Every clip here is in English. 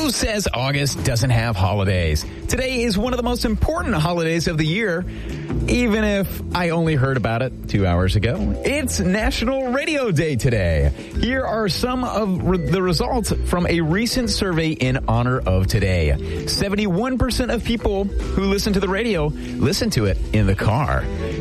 Who says August doesn't have holidays? Today is one of the most important holidays of the year, even if I only heard about it 2 hours ago. It's National Radio Day today. Here are some of the results from a recent survey in honor of today. 71% of people who listen to the radio listen to it in the car.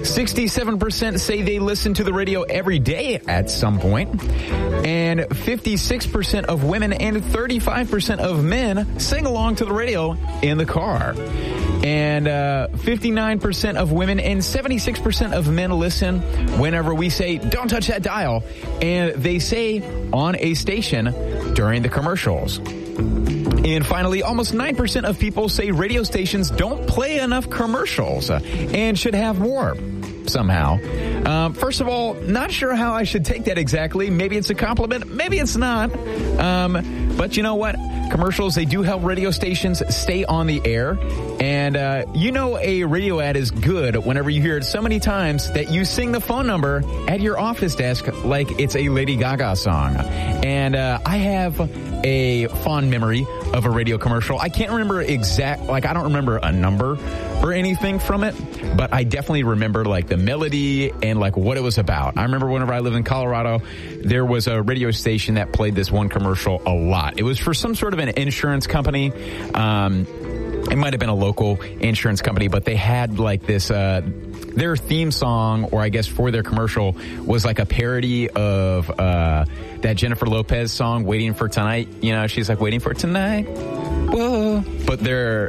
67% say they listen to the radio every day at some point. And 56% of women and 35% of men sing along to the radio in the car. And 59% of women and 76% of men listen whenever we say, don't touch that dial. And they say on a station during the commercials. And finally, almost 9% of people say radio stations don't play enough commercials and should have more somehow. First of all, not sure how I should take that exactly. Maybe it's a compliment. Maybe it's not. But you know what? Commercials, they do help radio stations stay on the air. And a radio ad is good whenever you hear it so many times that you sing the phone number at your office desk like it's a Lady Gaga song. And I have a fond memory of a radio commercial. I can't remember I don't remember a number or anything from it, but I definitely remember like the melody and like what it was about. I remember whenever I lived in Colorado, there was a radio station that played this one commercial a lot. It was for some sort of an insurance company. It might have been a local insurance company, but they had like this, their theme song, or I guess for their commercial, was like a parody of that Jennifer Lopez song, Waiting for Tonight. You know, she's like, waiting for tonight. Whoa. But they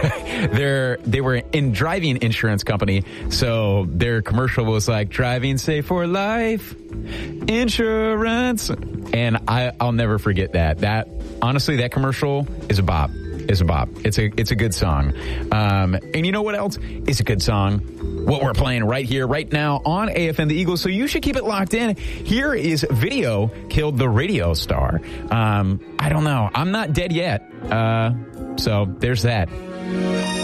were in driving insurance company, so their commercial was like, driving safe for life, insurance. And I'll never forget that. Honestly, that commercial is a bop. It's a good song. And you know what else is a good song? What we're playing right here, right now on AFM The Eagle. So you should keep it locked in. Here is Video Killed the Radio Star. I don't know. I'm not dead yet. So there's that.